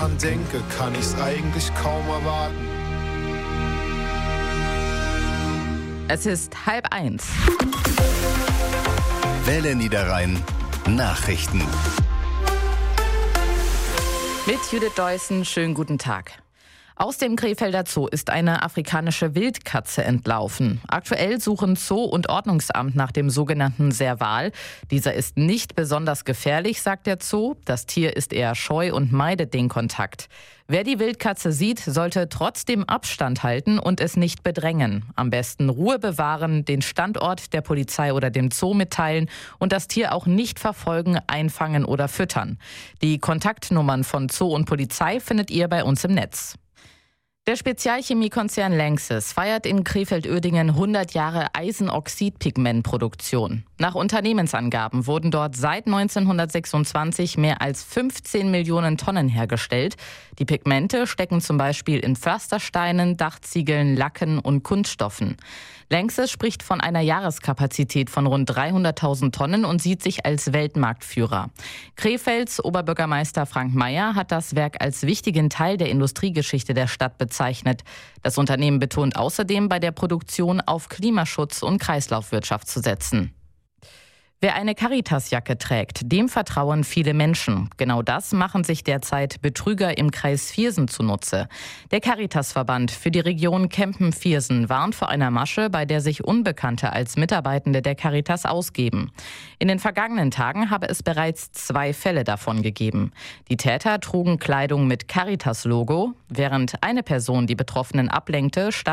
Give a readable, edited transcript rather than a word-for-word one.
daran denke, kann ich's eigentlich kaum erwarten. Es ist 12:30. Welle Niederrhein Nachrichten. Mit Judith Deussen, schönen guten Tag. Aus dem Krefelder Zoo ist eine afrikanische Wildkatze entlaufen. Aktuell suchen Zoo- und Ordnungsamt nach dem sogenannten Serval. Dieser ist nicht besonders gefährlich, sagt der Zoo. Das Tier ist eher scheu und meidet den Kontakt. Wer die Wildkatze sieht, sollte trotzdem Abstand halten und es nicht bedrängen. Am besten Ruhe bewahren, den Standort der Polizei oder dem Zoo mitteilen und das Tier auch nicht verfolgen, einfangen oder füttern. Die Kontaktnummern von Zoo und Polizei findet ihr bei uns im Netz. Der Spezialchemiekonzern Lanxess feiert in Krefeld-Uerdingen 100 Jahre Eisenoxidpigmentproduktion. Nach Unternehmensangaben wurden dort seit 1926 mehr als 15 Millionen Tonnen hergestellt. Die Pigmente stecken zum Beispiel in Pflastersteinen, Dachziegeln, Lacken und Kunststoffen. Lanxess spricht von einer Jahreskapazität von rund 300.000 Tonnen und sieht sich als Weltmarktführer. Krefelds Oberbürgermeister Frank Mayer hat das Werk als wichtigen Teil der Industriegeschichte der Stadt bezeichnet. Das Unternehmen betont außerdem, bei der Produktion auf Klimaschutz und Kreislaufwirtschaft zu setzen. Wer eine Caritas-Jacke trägt, dem vertrauen viele Menschen. Genau das machen sich derzeit Betrüger im Kreis Viersen zunutze. Der Caritas-Verband für die Region Kempen-Viersen warnt vor einer Masche, bei der sich Unbekannte als Mitarbeitende der Caritas ausgeben. In den vergangenen Tagen habe es bereits 2 Fälle davon gegeben. Die Täter trugen Kleidung mit Caritas-Logo. Während eine Person die Betroffenen ablenkte,